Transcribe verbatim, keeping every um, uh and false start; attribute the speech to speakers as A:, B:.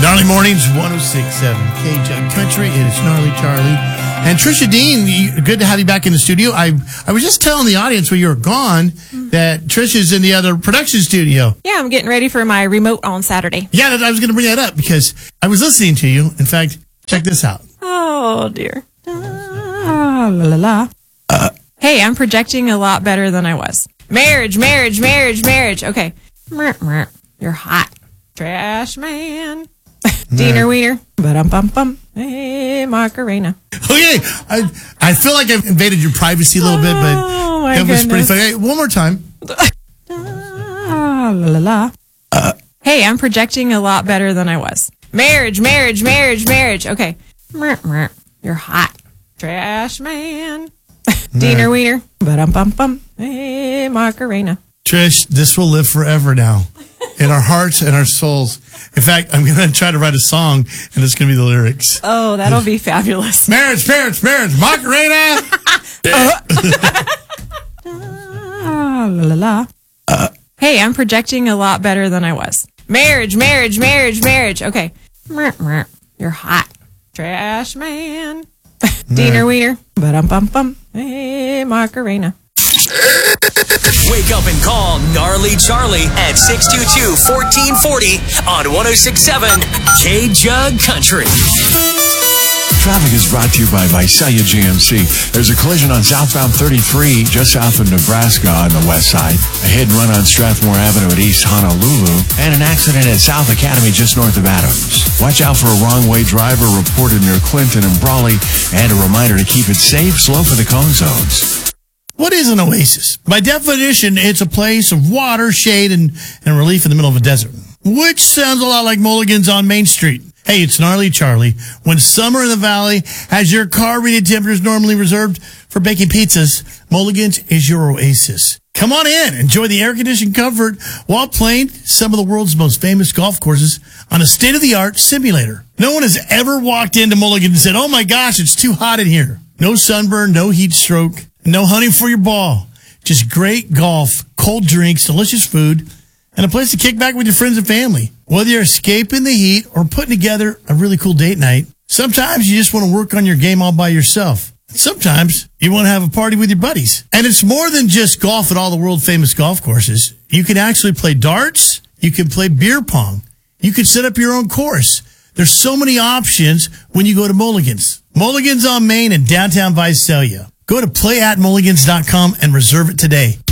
A: Gnarly Mornings, one oh six point seven K-Jug Country, and it's Gnarly Charlie. And Trisha Dean, you- good to have you back in the studio. I I was just telling the audience when you were gone that Trisha's in the other production studio.
B: Yeah, I'm getting ready for my remote on Saturday.
A: Yeah, I was going to bring that up because I was listening to you. In fact, check this out.
B: Oh, dear. Ah, la, la, la. Uh, hey, I'm projecting a lot better than I was. Marriage, marriage, marriage, marriage. Okay. You're hot. Trash man. Diener Wiener. Ba-dum-bum-bum. Hey, Macarena.
A: Okay, I I feel like I've invaded your privacy a little bit, but
B: Oh, my
A: that was pretty
B: goodness.
A: funny. Hey, one more time.
B: Ah, la, la, la. Uh, hey, I'm projecting a lot better than I was. Marriage, marriage, marriage, marriage. Okay. You're hot. Trash man. Diener Wiener. Ba-dum-bum-bum. Hey, Macarena.
A: Trish, this will live forever now in our hearts and our souls. In fact, I'm going to try to write a song, and it's going to be the lyrics.
B: Oh, that'll be fabulous.
A: Marriage, parents, marriage, Macarena.
B: Ah, la, la, la. Uh, hey, I'm projecting a lot better than I was. Marriage, marriage, marriage, marriage. Okay. You're hot. Trash man. Diener Wiener. Ba-dum-bum-bum. Hey, Macarena.
C: Wake up and call Gnarly Charlie at six two two, one four four zero on one oh six point seven K-Jug Country.
D: Traffic is brought to you by Visalia G M C. There's a collision on southbound thirty-three just south of Nebraska on the west side, a hit and run on Strathmore Avenue at East Honolulu, and an accident at South Academy just north of Adams. Watch out for a wrong-way driver reported near Clinton and Brawley, and a reminder to keep it safe, slow for the cone zones.
A: What is an oasis? By definition, it's a place of water, shade, and, and relief in the middle of a desert, which sounds a lot like Mulligan's on Main Street. Hey, it's Gnarly Charlie. When summer in the valley has your car reading temperatures normally reserved for baking pizzas, Mulligan's is your oasis. Come on in, enjoy the air-conditioned comfort while playing some of the world's most famous golf courses on a state-of-the-art simulator. No one has ever walked into Mulligan and said, "Oh my gosh, it's too hot in here." No sunburn, no heat stroke, no hunting for your ball. Just great golf, cold drinks, delicious food, and a place to kick back with your friends and family. Whether you're escaping the heat or putting together a really cool date night, sometimes you just want to work on your game all by yourself. Sometimes you want to have a party with your buddies. And it's more than just golf at all the world-famous golf courses. You can actually play darts. You can play beer pong. You can set up your own course. There's so many options when you go to Mulligan's. Mulligan's on Main in downtown Visalia. Go to play at mulligans dot com and reserve it today.